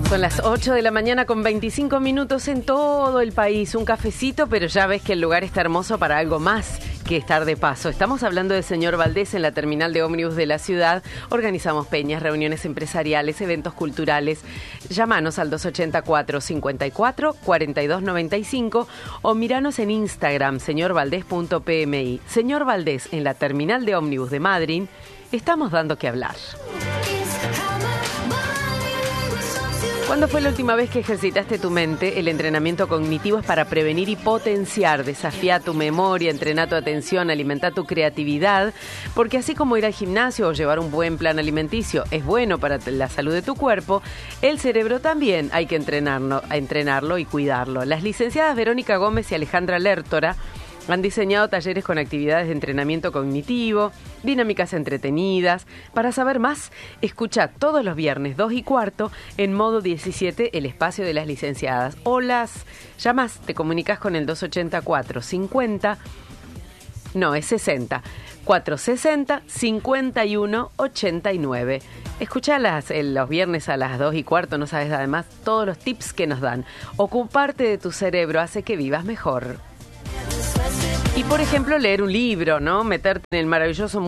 Son las 8 de la mañana con 25 minutos en todo el país. Un cafecito, pero ya ves que el lugar está hermoso para algo más que estar de paso. Estamos hablando de Señor Valdés en la terminal de ómnibus de la ciudad. Organizamos peñas, reuniones empresariales, eventos culturales. Llámanos al 284-54-4295 o miranos en Instagram, señorvaldés.pmi. Señor Valdés en la terminal de ómnibus de Madryn. Estamos dando que hablar. ¿Cuándo fue la última vez que ejercitaste tu mente? El entrenamiento cognitivo es para prevenir y potenciar. Desafía tu memoria, entrena tu atención, alimenta tu creatividad, porque así como ir al gimnasio o llevar un buen plan alimenticio es bueno para la salud de tu cuerpo, el cerebro también hay que entrenarlo y cuidarlo. Las licenciadas Verónica Gómez y Alejandra Lertora han diseñado talleres con actividades de entrenamiento cognitivo, dinámicas entretenidas. Para saber más, escucha todos los viernes 2:15 en Modo 17, el espacio de las licenciadas. O las llamas, te comunicas con el 284-50, no, es 60, 460-5189. Escuchalas los viernes a las 2:15, no sabes además todos los tips que nos dan. Ocuparte de tu cerebro hace que vivas mejor. Y por ejemplo, leer un libro, ¿no? Meterte en el maravilloso mundo